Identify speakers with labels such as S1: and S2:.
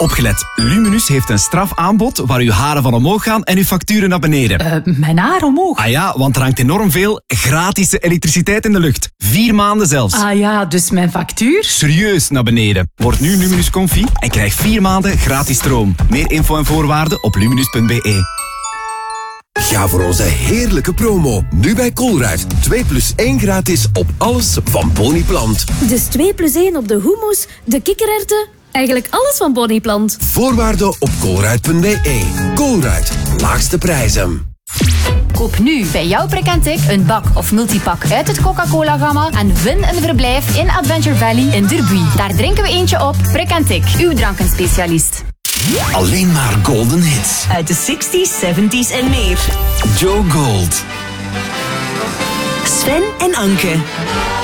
S1: Opgelet. Luminus heeft een strafaanbod waar uw haren van omhoog gaan en uw facturen naar beneden.
S2: Mijn haar omhoog?
S1: Ah ja, want er hangt enorm veel gratis elektriciteit in de lucht. 4 maanden zelfs.
S2: Ah ja, dus mijn factuur?
S1: Serieus naar beneden. Word nu Luminus Comfy en krijg 4 maanden gratis stroom. Meer info en voorwaarden op luminus.be.
S3: Ga voor onze heerlijke promo. Nu bij Colruyt. 2+1 gratis op alles van Boniplant.
S4: Dus 2+1 op de hummus, de kikkererwten, eigenlijk alles van Boniplant.
S3: Voorwaarden op colruyt.be. Colruyt. Laagste prijzen.
S5: Koop nu bij jouw Precantic een bak of multipak uit het Coca-Cola-gamma en win een verblijf in Adventure Valley in Derby. Daar drinken we eentje op. Precantic, uw drankenspecialist.
S1: Alleen maar golden hits.
S6: Uit de 60s, 70s en meer.
S1: Joe Gold.
S6: Sven en Anke.